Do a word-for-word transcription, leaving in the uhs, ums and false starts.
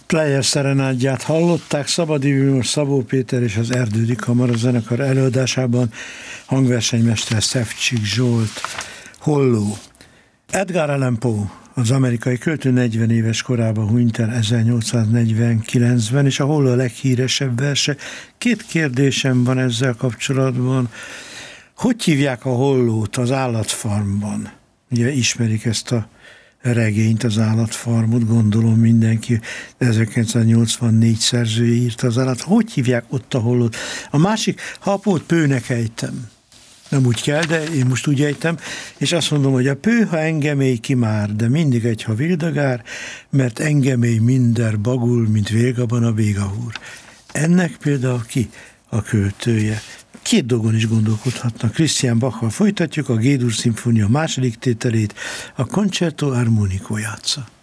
Playa Serenádját hallották, Szabadi Vilmos, Szabó Péter és az Erdődi Kamarazenekar előadásában, hangversenymester Szefcsik Zsolt, Holló. Edgar Allan Poe, az amerikai költő negyven éves korában hunyt el ezernyolcszáznegyvenkilencben, és a Holló a leghíresebb verse. Két kérdésem van ezzel kapcsolatban. Hogy hívják a Hollót az állatfarmban? Ugye ismerik ezt a regényt, az állatfarmot, gondolom mindenki, ezerkilencszáznyolcvannégy szerzője írta az állat. Hogy hívják ott a Hollót? A másik, ha a Pót Pőnek ejtem. Nem úgy kell, de én most úgy ejtem, és azt mondom, hogy a pő, ha engemély kimár, de mindig egy, ha vildagár, mert engemély minder bagul, mint végabban a végahúr. Ennek például ki a költője? Két dolgon is gondolkodhatnak. Christian Bachal folytatjuk a G-dur szimfónia második tételét, a Concerto Armonico játsza.